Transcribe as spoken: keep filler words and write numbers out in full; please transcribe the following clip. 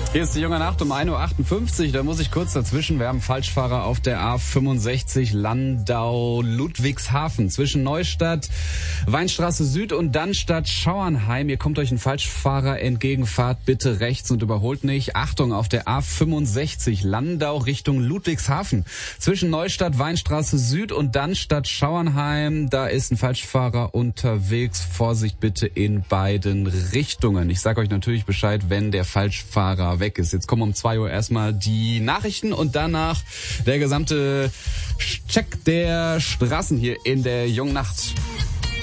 Hier ist die junge Nacht um ein Uhr achtundfünfzig. Da muss ich kurz dazwischen. Wir haben Falschfahrer auf der A fünfundsechzig Landau-Ludwigshafen zwischen Neustadt, Weinstraße Süd und Dannstadt Schauernheim. Ihr kommt euch ein Falschfahrer entgegen. Fahrt bitte rechts und überholt nicht. Achtung, auf der A fünfundsechzig Landau Richtung Ludwigshafen zwischen Neustadt, Weinstraße Süd und Dannstadt Schauernheim. Da ist ein Falschfahrer unterwegs. Vorsicht bitte in beiden Richtungen. Ich sage euch natürlich Bescheid, wenn der Falschfahrer weg ist. Jetzt kommen um zwei Uhr erstmal die Nachrichten und danach der gesamte Check der Straßen hier in der jungen Nacht.